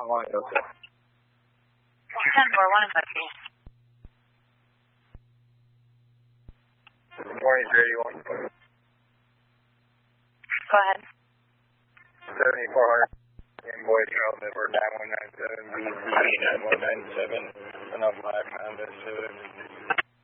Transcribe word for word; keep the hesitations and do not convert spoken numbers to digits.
Wrong line, okay. ten four one, Kentucky. Good morning, three eighty-one. Go ahead. seventy-four hundred. Boy, Charles, Edward nine one nine seven, B C nine one nine seven, and I'm five Honda Civic.